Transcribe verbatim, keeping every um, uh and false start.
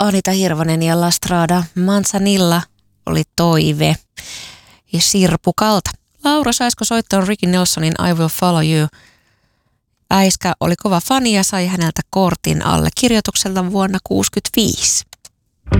Anita Hirvonen ja La Strada Manzanilla oli Toive. Ja Sirpukalta Laura saisko soittaa Ricky Nelsonin I Will Follow You. Äiskä oli kova fani ja sai häneltä kortin allekirjoitukselta vuonna tuhatyhdeksänsataakuusikymmentäviisi.